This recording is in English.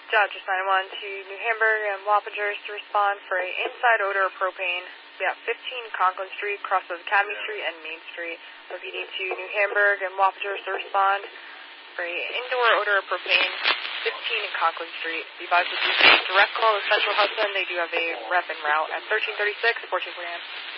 Dodgers 911 to New Hamburg and Wappingers to respond for a inside odor of propane. We have 15 Conklin Street, cross of Academy Street and Main Street. Repeating to New Hamburg and Wappingers to respond for a indoor odor of propane, 15 in Conklin Street. Be advised with the direct call to Central Hudson. They do have a rep en route at 1336, 1449.